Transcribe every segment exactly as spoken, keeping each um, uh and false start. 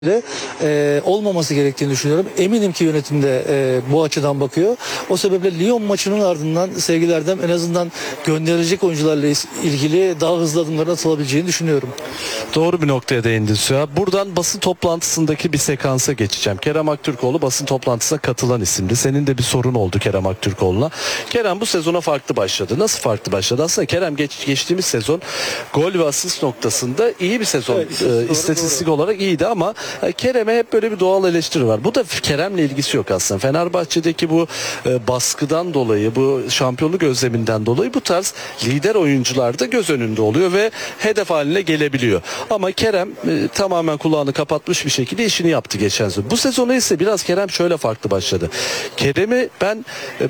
e, olmaması gerektiğini düşünüyorum. Eminim ki yönetimde e, bu açıdan bakıyor. O sebeple Lyon maçının ardından sevgili Erdem en azından gönderilecek oyuncularla ilgili daha hızlı adımların atılabileceğini düşünüyorum. Doğru bir noktaya değindin Süha. Buradan basın toplantısındaki bir sekansa geçeceğim. Kerem Aktürkoğlu basın toplantısına katılan isimdi. Senin de bir sorun oldu Kerem Aktürkoğlu'na. Kerem bu sezona farklı başladı. Nasıl farklı başladı? Aslında Kerem geç, geçtiğimiz sezon gol ve asist noktasında iyi bir sezon. Evet, e, istatistik doğru. olarak iyiydi ama Kerem'e hep böyle bir doğal eleştiri var. Bu da Kerem'le ilgisi yok aslında. Fenerbahçe'deki bu e, baskıdan dolayı, bu şampiyonluk özleminden dolayı bu tarz lider oyuncular da göz önünde oluyor ve hedef haline gelebiliyor. Ama Kerem e, tamamen kulağını kapatmış bir şekilde işini yaptı geçen sezon. Bu sezona ise biraz Kerem şöyle farklı başladı. Kerem'i ben e,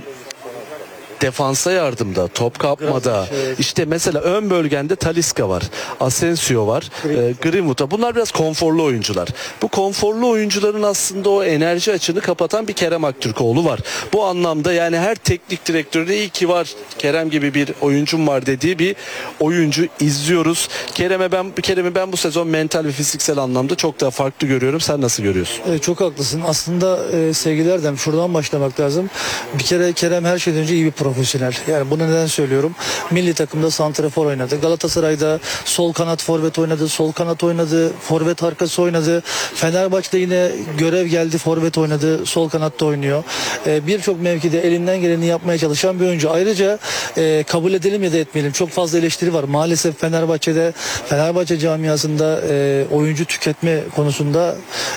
defansa yardımda, top kapmada, işte mesela ön bölgende Talisca var, Asensio var, e, Greenwood'a. Bunlar biraz konforlu oyuncular. Bu konforlu oyuncuların aslında o enerji açığını kapatan bir Kerem Aktürkoğlu var. Bu anlamda yani her teknik direktörde iyi ki var Kerem gibi bir oyuncum var dediği bir oyuncu izliyoruz. Kerem'e ben Kerem'i ben bu sezon mental ve fiziksel anlamda çok daha farklı görüyorum. Sen nasıl görüyorsun? Evet, çok haklısın. Aslında e, sevgili Erdem şuradan başlamak lazım. Bir kere Kerem her şeyden önce iyi bir profesyonel. Yani bunu neden söylüyorum? Milli takımda santrafor oynadı. Galatasaray'da sol kanat forvet oynadı. Sol kanat oynadı. Forvet arkası oynadı. Fenerbahçe'de yine görev geldi. Forvet oynadı. Sol kanatta oynuyor. Ee, Birçok mevkide elinden geleni yapmaya çalışan bir oyuncu. Ayrıca e, kabul edelim ya da etmeyelim. Çok fazla eleştiri var. Maalesef Fenerbahçe'de Fenerbahçe camiasında e, oyuncu tüketme konusunda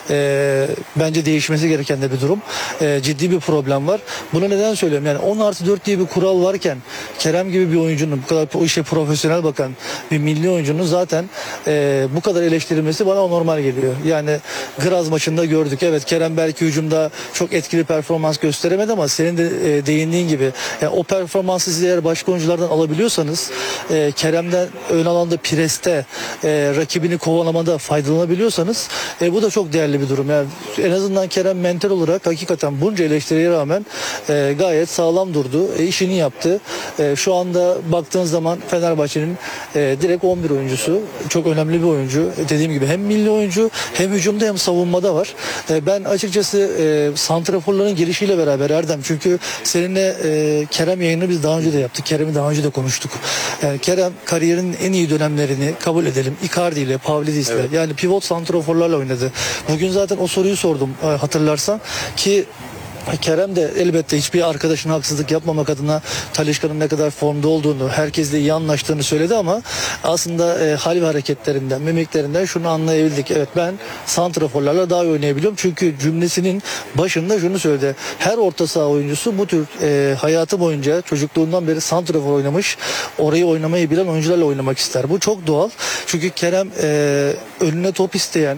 e, bence değişmesi gereken de bir durum. E, ciddi bir problem var. Bunu neden söylüyorum? Yani on artı dört diye bir kural varken Kerem gibi bir oyuncunun bu kadar o işe profesyonel bakan bir milli oyuncunun zaten e, bu kadar eleştirilmesi bana normal geliyor. Yani Graz maçında gördük. Evet, Kerem belki hücumda çok etkili performans gösteremedi ama senin de e, değindiğin gibi yani o performansı siz eğer başka oyunculardan alabiliyorsanız e, Kerem'den ön alanda preste e, rakibini kovalamada faydalanabiliyorsanız e, bu da çok değerli bir durum. Yani en azından Kerem mental olarak hakikaten bunca eleştiriye rağmen e, gayet sağlam durdu. E, işini yaptı. E, şu anda baktığınız zaman Fenerbahçe'nin e, direkt on bir oyuncusu. Çok önemli bir oyuncu. E, dediğim gibi hem milli oyuncu hem hücumda hem savunmada var. E, ben açıkçası e, santraforların gelişiyle beraber Erdem, çünkü seninle e, Kerem yayını biz daha önce de yaptık. Kerem'i daha önce de konuştuk. Yani Kerem kariyerinin en iyi dönemlerini kabul edelim. Icardi ile, Pavlidis'le evet. Yani pivot santraforlarla oynadı. Bugün zaten o soruyu sordum e, hatırlarsan ki Kerem de elbette hiçbir arkadaşına haksızlık yapmamak adına Talisca'nın ne kadar formda olduğunu, herkesle iyi anlaştığını söyledi ama aslında e, hal ve hareketlerinden, mimiklerinden şunu anlayabildik. Evet, ben santraforlarla daha iyi oynayabiliyorum. Çünkü cümlesinin başında şunu söyledi. Her orta saha oyuncusu bu tür e, hayatı boyunca çocukluğundan beri santrafor oynamış, orayı oynamayı bilen oyuncularla oynamak ister. Bu çok doğal. Çünkü Kerem e, önüne top isteyen,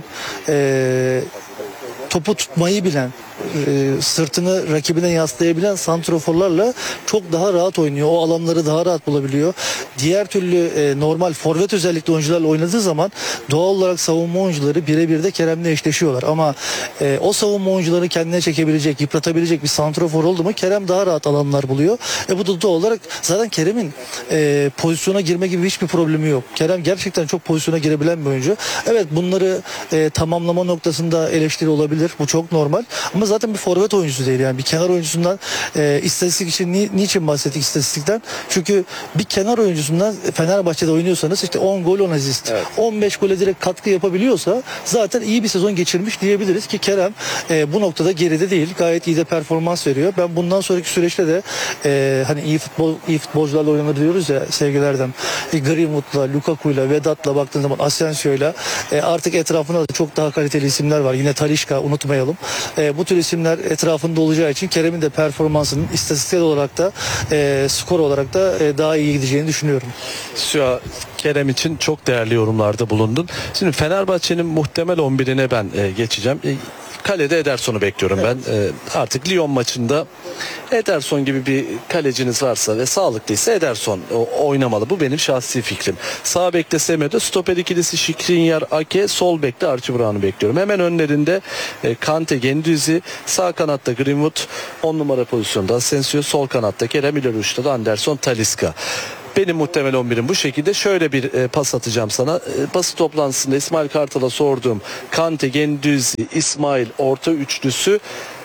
e, topu tutmayı bilen, e, sırtını rakibine yaslayabilen santraforlarla çok daha rahat oynuyor. O alanları daha rahat bulabiliyor. Diğer türlü e, normal forvet özellikle oyuncularla oynadığı zaman doğal olarak savunma oyuncuları birebir de Kerem'le eşleşiyorlar. Ama e, o savunma oyuncuları kendine çekebilecek, yıpratabilecek bir santrafor oldu mu Kerem daha rahat alanlar buluyor. E, bu da doğal olarak zaten Kerem'in e, pozisyona girme gibi hiçbir problemi yok. Kerem gerçekten çok pozisyona girebilen bir oyuncu. Evet, bunları e, tamamlama noktasında eleştiri olabilir. Bu çok normal. Ama zaten bir forvet oyuncusu değil, yani bir kenar oyuncusundan e, istatistik için ni, niçin bahsettik istatistikten? Çünkü bir kenar oyuncusundan Fenerbahçe'de oynuyorsanız işte on gol on asist, evet. on beş gole direkt katkı yapabiliyorsa zaten iyi bir sezon geçirmiş diyebiliriz ki Kerem e, bu noktada geride değil. Gayet iyi de performans veriyor. Ben bundan sonraki süreçte de e, hani iyi futbol iyi futbolcularla oynanır diyoruz ya sevgilerden. E, Greenwood'la, Lukaku'yla, Vedat'la baktığın zaman Asensio'yla e, artık etrafında da çok daha kaliteli isimler var. Yine Talisca unutmayalım. E, bu tür isimler etrafında olacağı için Kerem'in de performansının istatistiksel olarak da e, skor olarak da e, daha iyi gideceğini düşünüyorum. Süha, Kerem için çok değerli yorumlarda bulundun. Şimdi Fenerbahçe'nin muhtemel on birine ben e, geçeceğim. E, Kalede Ederson'u bekliyorum evet. ben. Ee, artık Lyon maçında Ederson gibi bir kaleciniz varsa ve sağlıklıysa Ederson oynamalı. Bu benim şahsi fikrim. Sağ bekte Semedo, stoper ikilisi Skriniar, Ake, sol bekte Archie Brown'u bekliyorum. Hemen önlerinde e, Kante, Gendouzi, sağ kanatta Greenwood, on numara pozisyonda Asensio, sol kanatta Kerem, ileri uçta da Anderson, Talisca. Benim muhtemel on birim bu şekilde. Şöyle bir e, pas atacağım sana. E, basın toplantısında İsmail Kartal'a sorduğum Kante, Gendüzi, İsmail orta üçlüsü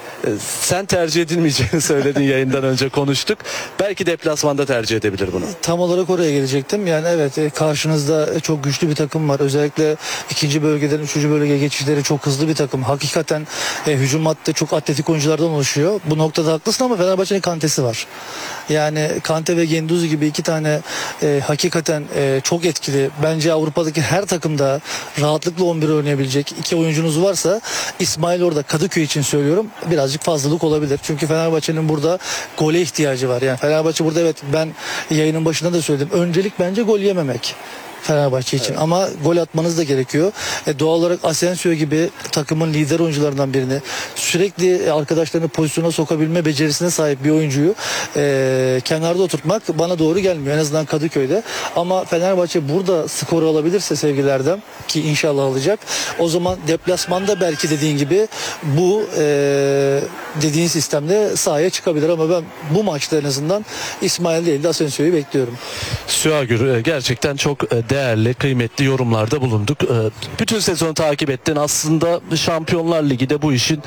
sen tercih edilmeyeceğini söyledin, yayından önce konuştuk. Belki deplasmanda tercih edebilir bunu. Tam olarak oraya gelecektim. Yani evet, e, karşınızda çok güçlü bir takım var. Özellikle ikinci bölgeden üçüncü bölge geçişleri çok hızlı bir takım. Hakikaten e, hücum hattı çok atletik oyunculardan oluşuyor. Bu noktada haklısın ama Fenerbahçe'nin Kante'si var. Yani Kante ve Gendüzi gibi iki tane e, hakikaten e, çok etkili. Bence Avrupa'daki her takımda rahatlıkla on bir oynayabilecek iki oyuncunuz varsa İsmail orada, Kadıköy için söylüyorum, biraz fazlalık olabilir. Çünkü Fenerbahçe'nin burada gole ihtiyacı var. Yani Fenerbahçe burada, evet, ben yayının başında da söyledim. Öncelik bence gol yememek Fenerbahçe için. Evet. Ama gol atmanız da gerekiyor. E, doğal olarak Asensio gibi takımın lider oyuncularından birini, sürekli arkadaşlarını pozisyona sokabilme becerisine sahip bir oyuncuyu e, kenarda oturtmak bana doğru gelmiyor. En azından Kadıköy'de. Ama Fenerbahçe burada skoru alabilirse sevgilerden, ki inşallah alacak, o zaman deplasmanda belki dediğin gibi bu e, dediğin sistemde sahaya çıkabilir. Ama ben bu maçta en azından İsmail değil de Asensio'yu bekliyorum. Süagür, gerçekten çok değerli, kıymetli yorumlarda bulunduk. Bütün sezonu takip ettin. Aslında Şampiyonlar Ligi'de bu işin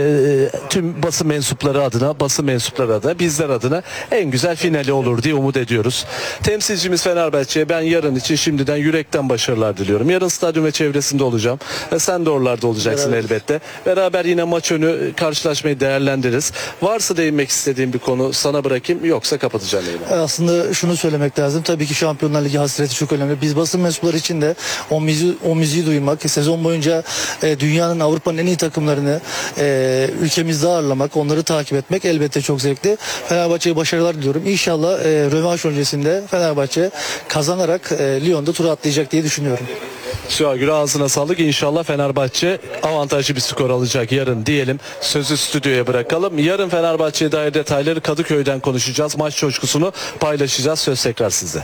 tüm basın mensupları adına, basın mensupları adına, bizler adına en güzel finali olur diye umut ediyoruz. Temsilcimiz Fenerbahçe'ye ben yarın için şimdiden yürekten başarılar diliyorum. Yarın stadyum ve çevresinde olacağım. Sen de oralarda olacaksın, evet, elbette. Beraber yine maç önü karşılaşmayı değerlendiririz. Varsa değinmek istediğim bir konu sana bırakayım, yoksa kapatacağım yayını. Aslında şunu söylemek lazım. Tabii ki Şampiyonlar Ligi hasreti çok önemli. Biz basın mensupları için de o müziği, o müziği duymak, sezon boyunca e, dünyanın, Avrupa'nın en iyi takımlarını e, ülkemizde ağırlamak, onları takip etmek elbette çok zevkli. Fenerbahçe'ye başarılar diliyorum. İnşallah e, rövanş öncesinde Fenerbahçe kazanarak e, Lyon'da tura atlayacak diye düşünüyorum. Süagür, ağzına sağlık. İnşallah Fenerbahçe avantajlı bir skor alacak yarın diyelim. Sözü stüdyoya bırakalım. Yarın Fenerbahçe'ye dair detayları Kadıköy'den konuşacağız. Maç coşkusunu paylaşacağız. Söz tekrar sizde.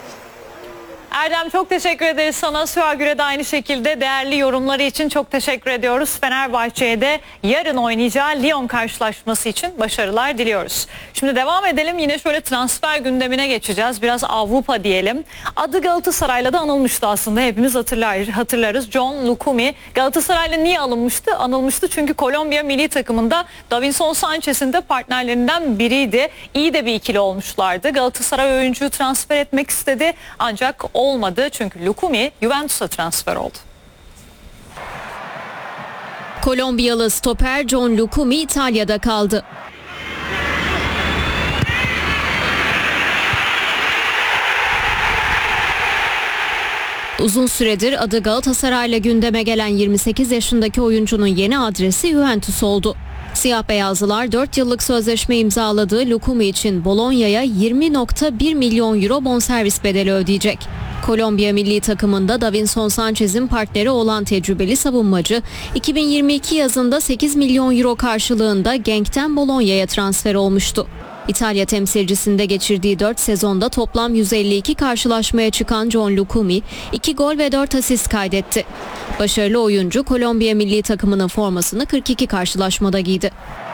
Erdem, çok teşekkür ederiz sana. Süagür'e de aynı şekilde değerli yorumları için çok teşekkür ediyoruz. Fenerbahçe'ye de yarın oynayacağı Lyon karşılaşması için başarılar diliyoruz. Şimdi devam edelim. Yine şöyle transfer gündemine geçeceğiz. Biraz Avrupa diyelim. Adı Galatasaray'la da anılmıştı aslında. Hepimiz hatırlar, hatırlarız. John Lukumi Galatasaray'la niye alınmıştı? Anılmıştı çünkü Kolombiya milli takımında Davinson Sanchez'in de partnerlerinden biriydi. İyi de bir ikili olmuşlardı. Galatasaray oyuncuyu transfer etmek istedi ancak olmadı çünkü Lukumi Juventus'a transfer oldu. Kolombiyalı stoper John Lukumi İtalya'da kaldı. Uzun süredir adı Galatasaray'la gündeme gelen yirmi sekiz yaşındaki oyuncunun yeni adresi Juventus oldu. Siyah beyazlılar dört yıllık sözleşme imzaladığı Lukumi için Bologna'ya yirmi virgül bir milyon euro bonservis bedeli ödeyecek. Kolombiya milli takımında Davinson Sanchez'in partneri olan tecrübeli savunmacı iki bin yirmi iki yazında sekiz milyon euro karşılığında Genk'ten Bologna'ya transfer olmuştu. İtalya temsilcisinde geçirdiği dört sezonda toplam yüz elli iki karşılaşmaya çıkan John Lukumi iki gol ve dört asist kaydetti. Başarılı oyuncu Kolombiya milli takımının formasını kırk iki karşılaşmada giydi.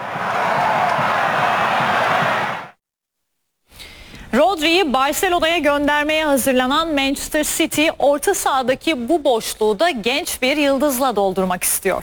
Rodri'yi Barcelona'ya göndermeye hazırlanan Manchester City orta sahadaki bu boşluğu da genç bir yıldızla doldurmak istiyor.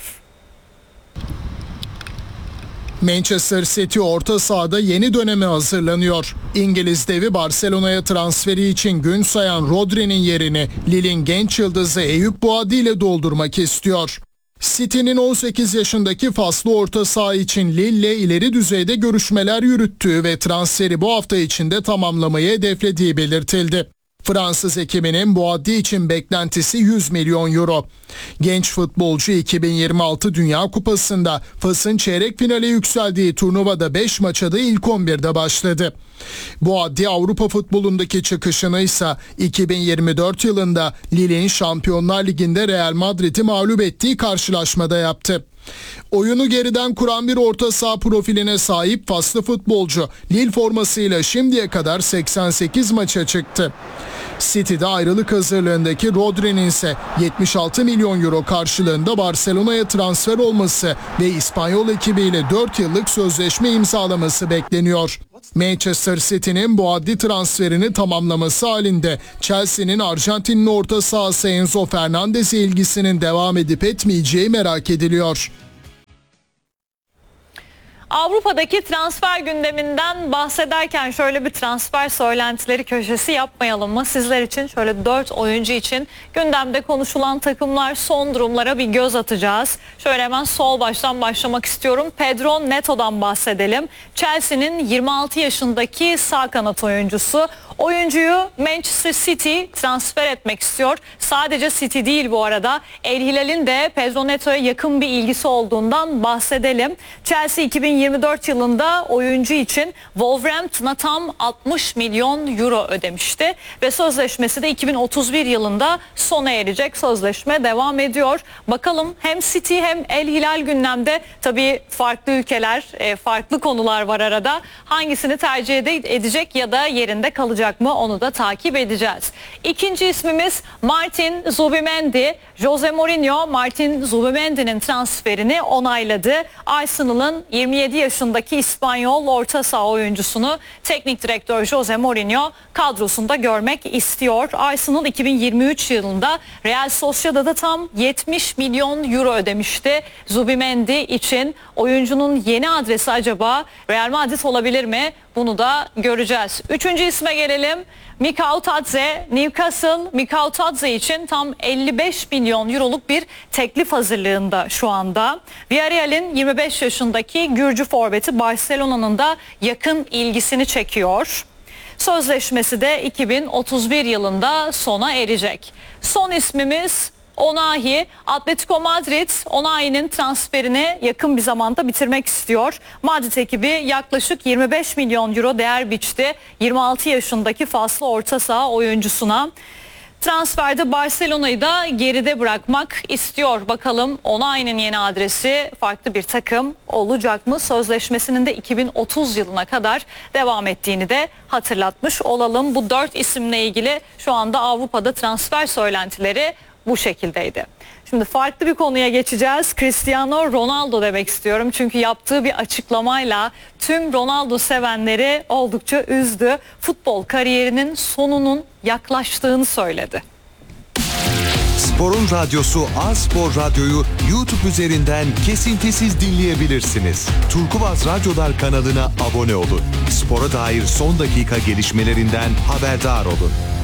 Manchester City orta sahada yeni döneme hazırlanıyor. İngiliz devi Barcelona'ya transferi için gün sayan Rodri'nin yerini Lille'in genç yıldızı Eyüp Boadi ile doldurmak istiyor. City'nin on sekiz yaşındaki faslı orta saha için Lille'le ileri düzeyde görüşmeler yürüttüğü ve transferi bu hafta içinde tamamlamayı hedeflediği belirtildi. Fransız ekibinin Boadi için beklentisi yüz milyon euro. Genç futbolcu iki bin yirmi altı Dünya Kupası'nda Fas'ın çeyrek finale yükseldiği turnuvada beş maça da ilk on birde başladı. Boadi Avrupa futbolundaki çıkışını ise iki bin yirmi dört yılında Lille'in Şampiyonlar Ligi'nde Real Madrid'i mağlup ettiği karşılaşmada yaptı. Oyunu geriden kuran bir orta saha profiline sahip faslı futbolcu Lille formasıyla şimdiye kadar seksen sekiz maça çıktı. City'de ayrılık hazırlığındaki Rodri'nin ise yetmiş altı milyon euro karşılığında Barcelona'ya transfer olması ve İspanyol ekibiyle dört yıllık sözleşme imzalaması bekleniyor. Manchester City'nin bu adli transferini tamamlaması halinde Chelsea'nin Arjantinli orta sahası Enzo Fernandez'e ilgisinin devam edip etmeyeceği merak ediliyor. Avrupa'daki transfer gündeminden bahsederken şöyle bir transfer söylentileri köşesi yapmayalım mı? Sizler için şöyle dört oyuncu için gündemde konuşulan takımlar, son durumlara bir göz atacağız. Şöyle hemen sol baştan başlamak istiyorum. Pedro Neto'dan bahsedelim. Chelsea'nin yirmi altı yaşındaki sağ kanat oyuncusu. Oyuncuyu Manchester City transfer etmek istiyor. Sadece City değil bu arada. El Hilal'in de Pedro Neto'ya yakın bir ilgisi olduğundan bahsedelim. Chelsea iki bin yirmi dört yılında oyuncu için Wolverhampton'a tam altmış milyon euro ödemişti. Ve sözleşmesi de iki bin otuz bir yılında sona erecek. Sözleşme devam ediyor. Bakalım hem City hem El Hilal gündemde. Tabii farklı ülkeler, farklı konular var arada. Hangisini tercih edecek ya da yerinde kalacak mı, onu da takip edeceğiz. İkinci ismimiz Martin Zubimendi. Jose Mourinho Martin Zubimendi'nin transferini onayladı. Arsenal'ın yirmi yedi yaşındaki İspanyol orta saha oyuncusunu teknik direktör Jose Mourinho kadrosunda görmek istiyor. Arsenal iki bin yirmi üç yılında Real Sociedad'a tam yetmiş milyon euro ödemişti Zubimendi için. Oyuncunun yeni adresi acaba Real Madrid olabilir mi? Bunu da göreceğiz. Üçüncü isme gelelim. Mikau Tadze, Newcastle Mikau Tadze için tam elli beş milyon euroluk bir teklif hazırlığında şu anda. Villarreal'in yirmi beş yaşındaki Gürcü forveti Barcelona'nın da yakın ilgisini çekiyor. Sözleşmesi de iki bin otuz bir yılında sona erecek. Son ismimiz Onahi. Atletico Madrid Onahi'nin transferini yakın bir zamanda bitirmek istiyor. Madrid ekibi yaklaşık yirmi beş milyon euro değer biçti yirmi altı yaşındaki faslı orta saha oyuncusuna. Transferde Barcelona'yı da geride bırakmak istiyor. Bakalım Onahi'nin yeni adresi farklı bir takım olacak mı? Sözleşmesinin de iki bin otuz yılına kadar devam ettiğini de hatırlatmış olalım. Bu dört isimle ilgili şu anda Avrupa'da transfer söylentileri bu şekildeydi. Şimdi farklı bir konuya geçeceğiz. Cristiano Ronaldo demek istiyorum. Çünkü yaptığı bir açıklamayla tüm Ronaldo sevenleri oldukça üzdü. Futbol kariyerinin sonunun yaklaştığını söyledi. Spor'un radyosu A-Spor Radyo'yu YouTube üzerinden kesintisiz dinleyebilirsiniz. Turkuaz Radyolar kanalına abone olun. Spora dair son dakika gelişmelerinden haberdar olun.